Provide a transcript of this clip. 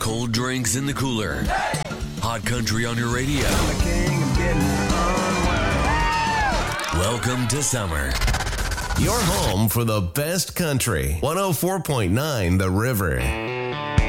Cold drinks in the cooler. Hot country on your radio. Welcome to summer. Your home for the best country. 104.9 The River.